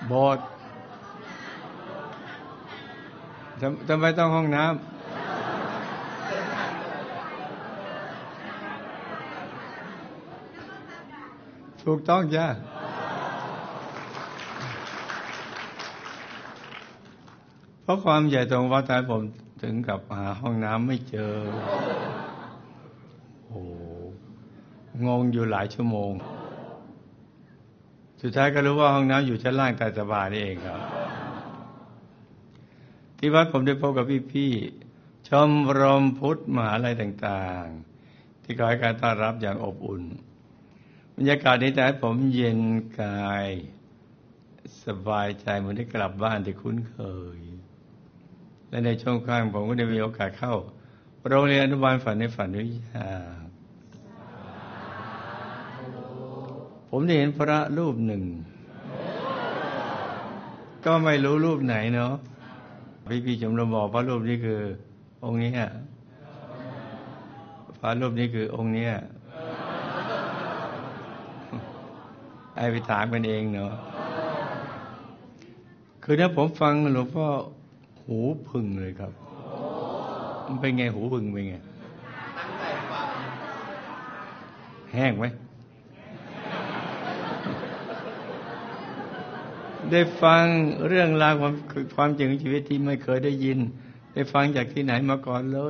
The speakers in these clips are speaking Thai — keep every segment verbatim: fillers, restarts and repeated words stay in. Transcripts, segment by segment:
โบสถ์ทำไมต้องห้องน้ำถูกต้องจ้ะเพราะความใหญ่โตของวัดท้ายผมถึงกับหาห้องน้ำไม่เจอโอ้งงอยู่หลายชั่วโมงสุดท้ายก็รู้ว่าห้องน้ำอยู่ชั้นล่างใต้สะพานนี่เองครับที่วัดผมได้พบกับพี่ๆชมรมพุทธมหาลัยต่างๆที่คอยการต้อนรับอย่างอบอุ่นบรรยากาศนี้แต่ให้ผมเย็นกายสบายใจเหมือนได้กลับบ้านที่คุ้นเคยและในช่วงข้างผมก็ได้มีโอกาสเข้าโรงเรียนอนุบาลฝันในฝันวิทยาผมได้เห็นพระรูปหนึ่งก็ไม่รู้รูปไหนเนาะพี่ๆชมรมบอกพระรูปนี้คือองค์นี้พระรูปนี้คือองค์นี้ไอ้ไปถามกันเองเนาะคือถ้าผมฟังหลวงพ่อหูผึ่งเลยครับมันเป็นไงหูผึ่งเป็นไงแห้งไหมได้ฟังเรื่องราวความความจริงของชีวิตที่ไม่เคยได้ยินได้ฟังจากที่ไหนมาก่อนเลย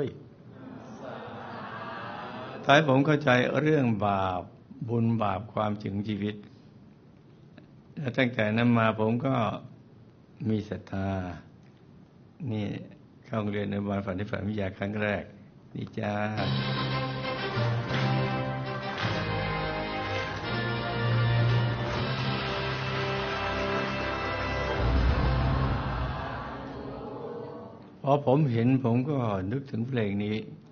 ท้ายผมเข้าใจเรื่องบาปบุญบาปความจริงของชีวิตและตั้งแต่นั้นมาผมก็มีศรัทธานี่เข้าโรงเรียนในวันฝันที่ฝันวิทยาครั้งแรกนี่จ้าพอผมเห็นผมก็นึกถึงเพลงนี้